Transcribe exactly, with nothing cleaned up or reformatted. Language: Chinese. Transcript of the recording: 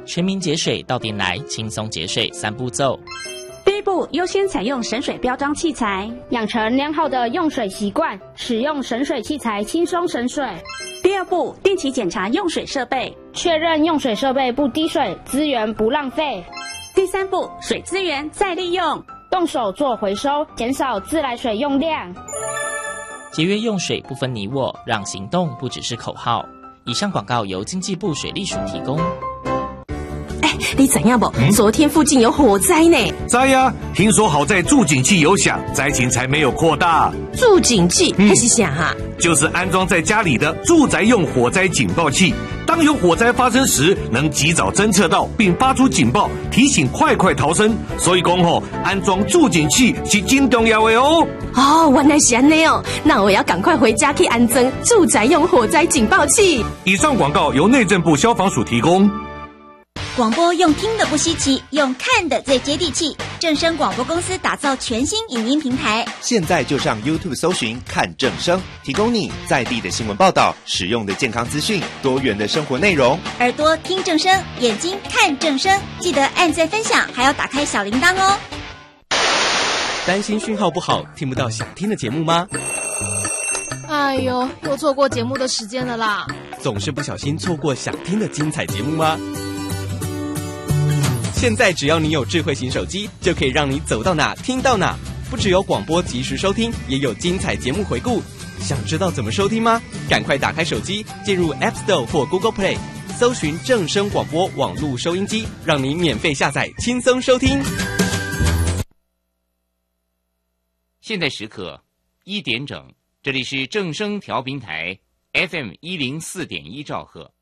全民节水到店来，轻松节水三步骤。 第一步，优先采用省水标章器材， 养成良好的用水习惯，使用省水器材轻松省水。 第二步，定期检查用水设备， 确认用水设备不滴水，资源不浪费。 第三步，水资源再利用， 动手做回收，减少自来水用量。 节约用水不分你我，让行动不只是口号。以上广告由经济部水利署提供。 哎，你知影不？嗯、昨天附近有火灾呢。 知呀，听说好在助警器有响，灾情才没有扩大。 助警器那、嗯、是啥哈？ 就是安装在家里的住宅用火灾警报器。当有火灾发生时，能及早侦测到并发出警报，提醒快快逃生。所以讲吼，安装助警器是真重要的哦。 哦，原来是安尼哦，那我要赶快回家去安装住宅用火灾警报器。 以上广告由内政部消防署提供。 广播用听的不稀奇，用看的最接地气。正声广播公司打造全新影音平台， 现在就上 YouTube 搜寻看正声，提供你在地的新闻报道、实用的健康资讯、多元的生活内容。 耳朵听正声，眼睛看正声，记得按赞分享，还要打开小铃铛哦。 担心讯号不好，听不到想听的节目吗？ 哎呦，又错过节目的时间了啦！ 总是不小心错过想听的精彩节目吗？现在只要你有智慧型手机，就可以让你走到哪听到哪。不只有广播及时收听，也有精彩节目回顾。想知道怎么收听吗？赶快打开手机，进入 App Store 或 Google Play， 搜寻正声广播网络收音机，让你免费下载，轻松收听。 现在时刻一点整，这里是正声调频台 F M 一零四点一兆赫。